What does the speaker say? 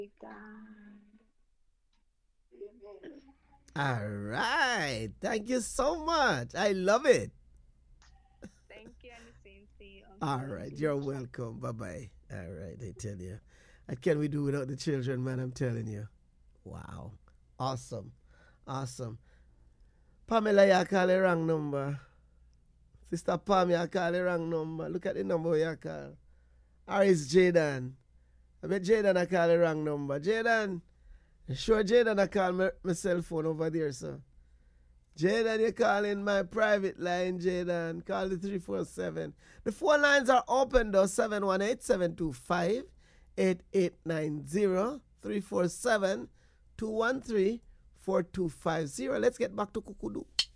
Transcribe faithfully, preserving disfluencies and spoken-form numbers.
God. Amen. All right. Thank you so much. I love it. Thank you, and the same to you, All Uncle right. Auntie. You're welcome. Bye bye. All right. I tell you. What can we do without the children, man? I'm telling you. Wow. Awesome. Awesome. Pamela, you call the wrong number. Sister Pam, you call the wrong number. Look at the number you call. Or is Jaden? I bet Jaden I call the wrong number. Jaden, sure Jaden I call my, my cell phone over there, sir. Jaden, you call in my private line, Jaden. Call the three four seven. The phone lines are open though, seven one eight, seven two five, eight eight nine zero, three four seven, two one three, four two five zero. Let's get back to Kukudu.